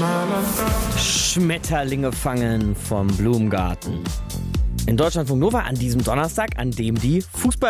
Schmetterlinge fangen vom Blumengarten. In Deutschlandfunk Nova an diesem Donnerstag, an dem die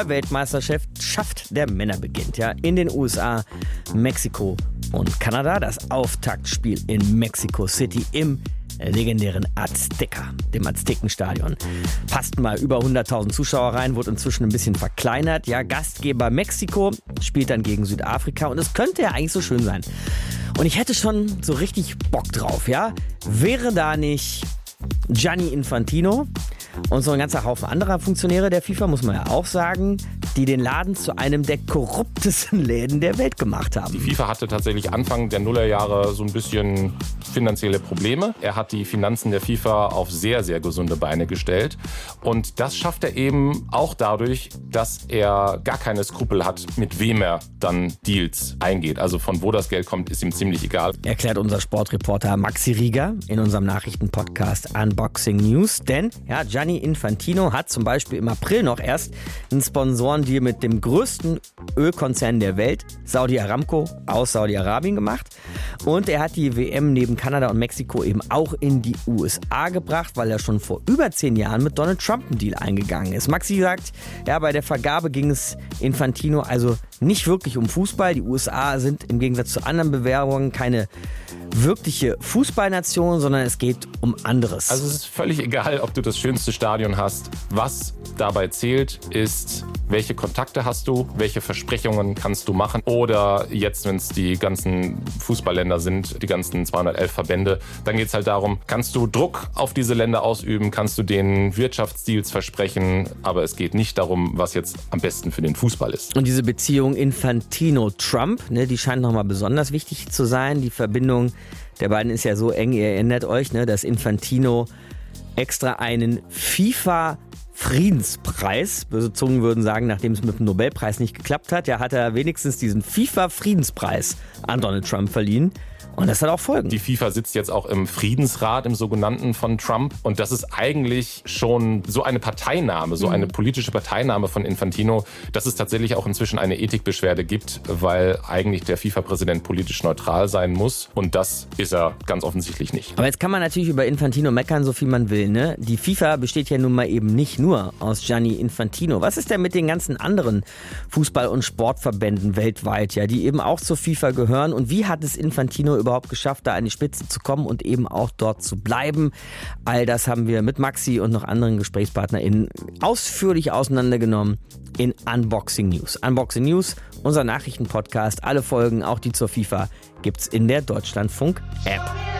Fußball-Weltmeisterschaft der Männer beginnt. Ja, in den USA, Mexiko und Kanada. Das Auftaktspiel in Mexico City im legendären Azteca, dem Aztekenstadion. Passten mal über 100.000 Zuschauer rein, wurde inzwischen ein bisschen verkleinert. Ja, Gastgeber Mexiko spielt dann gegen Südafrika und es könnte ja eigentlich so schön sein. Und ich hätte schon so richtig Bock drauf, ja? Wäre da nicht Gianni Infantino und so ein ganzer Haufen anderer Funktionäre der FIFA, muss man ja auch sagen, die den Laden zu einem der korruptesten Läden der Welt gemacht haben. Die FIFA hatte tatsächlich Anfang der Nullerjahre so ein bisschen finanzielle Probleme. Er hat die Finanzen der FIFA auf sehr, sehr gesunde Beine gestellt. Und das schafft er eben auch dadurch, dass er gar keine Skrupel hat, mit wem er dann Deals eingeht. Also von wo das Geld kommt, ist ihm ziemlich egal. Erklärt unser Sportreporter Maxi Rieger in unserem Nachrichtenpodcast Unboxing News. Denn ja, Gianni Infantino hat zum Beispiel im April noch erst einen Sponsorendeal mit dem größten Ölkonzern der Welt, Saudi Aramco, aus Saudi-Arabien gemacht. Und er hat die WM neben Kanada und Mexiko eben auch in die USA gebracht, weil er schon vor über 10 Jahren mit Donald Trump einen Deal eingegangen ist. Maxi sagt, ja, bei der Vergabe ging es Infantino also nicht wirklich um Fußball. Die USA sind im Gegensatz zu anderen Bewerbungen keine wirkliche Fußballnation, sondern es geht um anderes. Also es ist völlig egal, ob du das schönste Stadion hast. Was dabei zählt, ist, welche Kontakte hast du, welche Versprechungen kannst du machen. Oder jetzt, wenn es die ganzen Fußballländer sind, die ganzen 211 Verbände, dann geht es halt darum, kannst du Druck auf diese Länder ausüben, kannst du denen Wirtschaftsdeals versprechen, aber es geht nicht darum, was jetzt am besten für den Fußball ist. Und diese Beziehung Infantino-Trump, die scheint nochmal besonders wichtig zu sein. Die Verbindung der beiden ist ja so eng, ihr erinnert euch, dass Infantino extra einen FIFA-Friedenspreis, böse Zungen würden sagen, nachdem es mit dem Nobelpreis nicht geklappt hat, ja, hat er wenigstens diesen FIFA-Friedenspreis an Donald Trump verliehen. Und das hat auch Folgen. Die FIFA sitzt jetzt auch im Friedensrat, im sogenannten von Trump. Und das ist eigentlich schon so eine Parteinahme, so eine politische Parteinahme von Infantino, dass es tatsächlich auch inzwischen eine Ethikbeschwerde gibt, weil eigentlich der FIFA-Präsident politisch neutral sein muss. Und das ist er ganz offensichtlich nicht. Aber jetzt kann man natürlich über Infantino meckern, so viel man will, ne? Die FIFA besteht ja nun mal eben nicht nur aus Gianni Infantino. Was ist denn mit den ganzen anderen Fußball- und Sportverbänden weltweit, ja, die eben auch zur FIFA gehören? Und wie hat es Infantino überhaupt geschafft, da an die Spitze zu kommen und eben auch dort zu bleiben? All das haben wir mit Maxi und noch anderen GesprächspartnerInnen ausführlich auseinandergenommen in Unboxing News. Unboxing News, unser Nachrichtenpodcast, alle Folgen, auch die zur FIFA, gibt's in der Deutschlandfunk-App.